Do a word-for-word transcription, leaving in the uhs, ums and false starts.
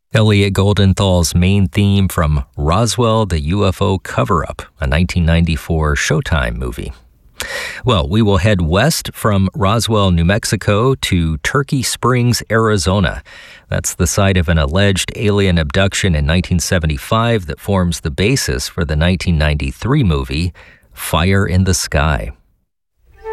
Elliot Goldenthal's main theme from Roswell, the U F O Cover-Up, a nineteen ninety-four Showtime movie. Well, we will head west from Roswell, New Mexico to Turkey Springs, Arizona. That's the site of an alleged alien abduction in nineteen seventy-five that forms the basis for the nineteen ninety-three movie Fire in the Sky.